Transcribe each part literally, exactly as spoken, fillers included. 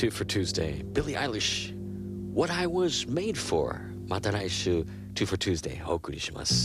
Two for Tuesday Billie Eilish What I Was Made For また来週 Two for Tuesday お送りします。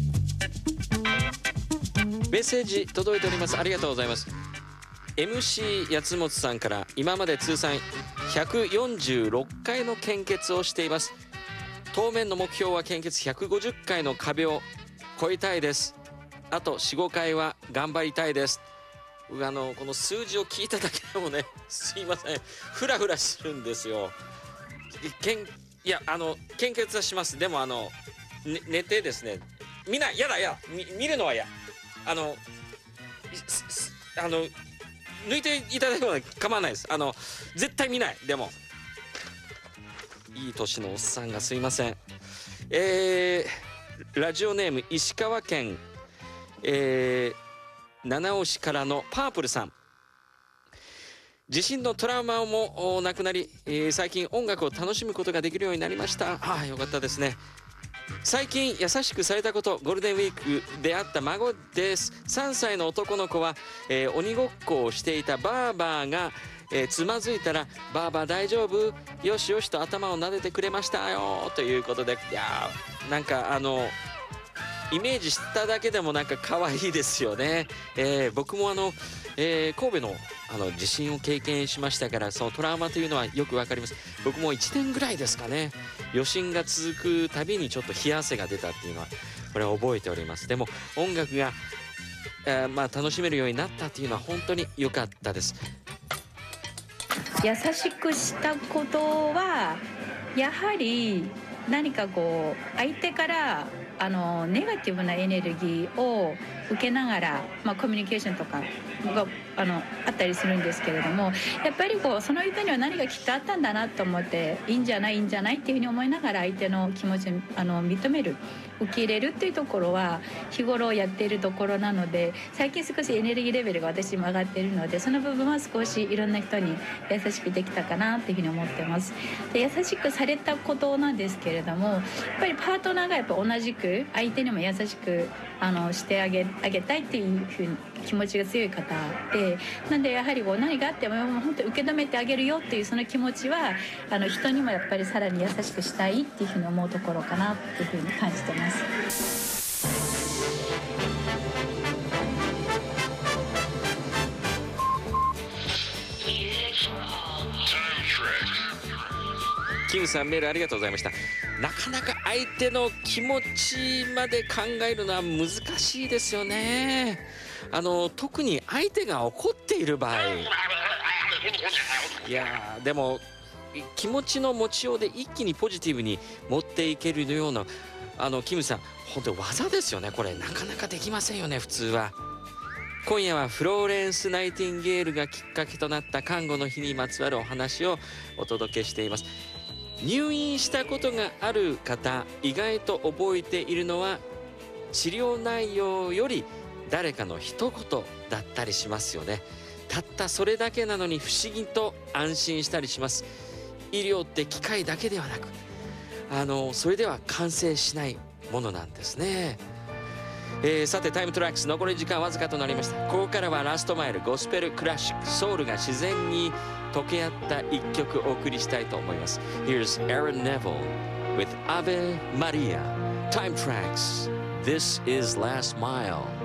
メッセージ届いております。ありがとうございます。 エムシー 八本さんから今まで通算ひゃくよんじゅうろっかいの献血をしています。当面の目標は献血ひゃくごじゅっかいの壁を超えたいです。あと よん,ご 回は頑張りたいです。あのこの数字を聞いただけでもね、すいません、フラフラするんですよ。けんいやあの献血はします。でもあの、ね、寝てですね、見ない、やだやだ、見るのはやあのあの抜いていただけば構わないです。あの絶対見ない。でもいい年のおっさんがすいません。えー、ラジオネーム石川県、えー七尾市からのパープルさん。地震のトラウマもなくなり、えー、最近音楽を楽しむことができるようになりました。ああ、よかったですね。最近優しくされたこと、ゴールデンウィークであった孫です。さんさいの男の子は、えー、鬼ごっこをしていたバーバーが、えー、つまずいたらバーバー大丈夫よしよしと頭を撫でてくれましたよということで、いやーなんかあのイメージしただけでもなんか可愛いですよね。えー、僕もあの、えー、神戸のあの地震を経験しましたから、そのトラウマというのはよくわかります。僕もいちねんぐらいですかね、余震が続くたびにちょっと冷や汗が出たっていうのはこれは覚えております。でも音楽が、えー、まあ楽しめるようになったっていうのは本当に良かったです。 優しくしたことはやはり何かこう相手からあのネガティブなエネルギーを受けながら、まあ、コミュニケーションとかがあのあったりするんですけれども、やっぱりこうその人には何がきっとあったんだなと思って、いいんじゃないいいんじゃないっていうふうに思いながら相手の気持ちをあの認める、受け入れるっていうところは日頃やっているところなので、最近少しエネルギーレベルが私も上がっているので、その部分は少しいろんな人に優しくできたかなっていうふうに思ってます。で、優しくされたことなんですけれども、やっぱりパートナーがやっぱ同じく相手にも優しくあのしてあげ、あげたいっていうふうに気持ちが強い方で、なんでやはりこう何があっても本当に受け止めてあげるよっていうその気持ちはあの人にもやっぱりさらに優しくしたいっていうふうに思うところかなっていうふうに感じてます。 キムさん、メールありがとうございました。なかなか相手の気持ちまで考えるのは難しいですよね。あの特に相手が怒っている場合、いやでも気持ちの持ちようで一気にポジティブに持っていけるような、あのキムさん本当に技ですよね。これなかなかできませんよね、普通は。今夜はフローレンス・ナイティンゲールがきっかけとなった看護の日にまつわるお話をお届けしています。入院したことがある方、意外と覚えているのは治療内容より誰かの一言だったりしますよね。たったそれだけなのに不思議と安心したりします。医療って機械だけではなく、あのそれでは完成しないものなんですね。えー、さてタイムトラックス残り時間わずかとなりました。ここからはラストマイル、ゴスペルクラシック、ソウルが自然に溶け合った一曲お送りしたいと思います。 Here's Aaron Neville with Ave Maria. Time Tracks, This is Last Mile.